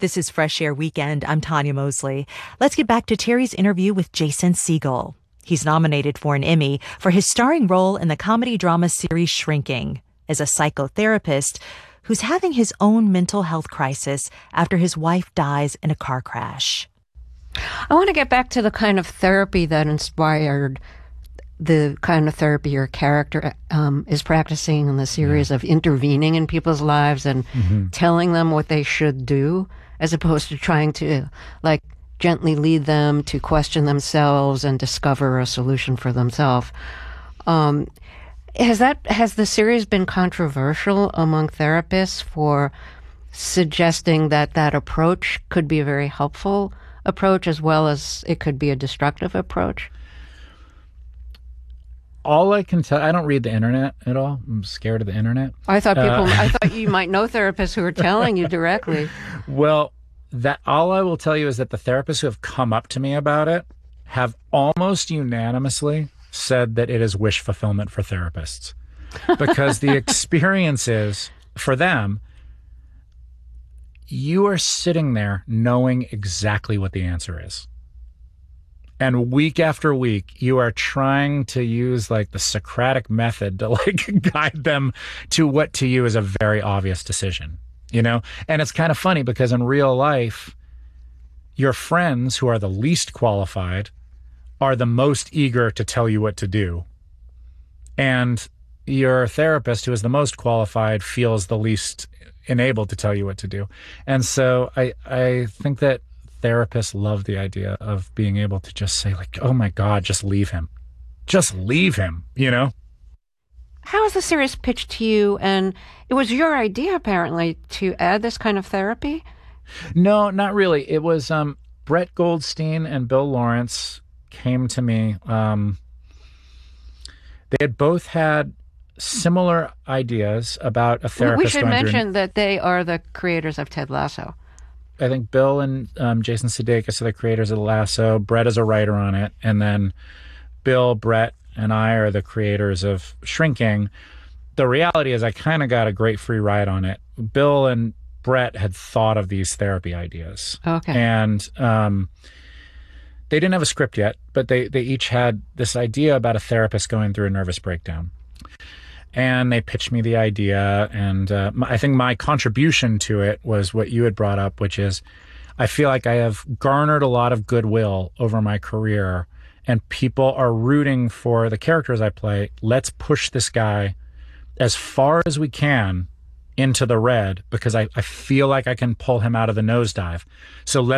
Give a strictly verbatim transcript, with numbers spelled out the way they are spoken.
This is Fresh Air Weekend. I'm Tanya Mosley. Let's get back to Terry's interview with Jason Segel. He's nominated for an Emmy for his starring role in the comedy drama series Shrinking as a psychotherapist who's having his own mental health crisis after his wife dies in a car crash. I want to get back to the kind of therapy that inspired the kind of therapy your character um, is practicing in the series yeah. of intervening in people's lives and mm-hmm. telling them what they should do, as opposed to trying to, like, gently lead them to question themselves and discover a solution for themselves. Um, has that has the series been controversial among therapists for suggesting that that approach could be a very helpful approach as well as it could be a destructive approach? All I can tell, I don't read the internet at all. I'm scared of the internet. I thought people, uh, I thought you might know therapists who are telling you directly. Well, that all I will tell you is that the therapists who have come up to me about it have almost unanimously said that it is wish fulfillment for therapists, because the experience is for them, you are sitting there knowing exactly what the answer is. And week after week, you are trying to use like the Socratic method to like guide them to what to you is a very obvious decision, you know? And it's kind of funny because in real life, your friends who are the least qualified are the most eager to tell you what to do. And your therapist who is the most qualified feels the least enabled to tell you what to do. And so I, I think that therapists love the idea of being able to just say like, oh my God, just leave him. Just leave him, you know? How was the series pitched to you? And it was your idea, apparently, to add this kind of therapy? No, not really. It was um, Brett Goldstein and Bill Lawrence came to me. Um, they had both had similar ideas about a therapist. We should going mention through... that they are the creators of Ted Lasso. I think Bill and um, Jason Sudeikis are the creators of The Lasso. Brett is a writer on it. And then Bill, Brett, and I are the creators of Shrinking. The reality is I kind of got a great free ride on it. Bill and Brett had thought of these therapy ideas. Okay. And um, they didn't have a script yet, but they, they each had this idea about a therapist going through a nervous breakdown. And they pitched me the idea, and uh, my, I think my contribution to it was what you had brought up, which is I feel like I have garnered a lot of goodwill over my career, and people are rooting for the characters I play. Let's push this guy as far as we can into the red, because I, I feel like I can pull him out of the nosedive. So let's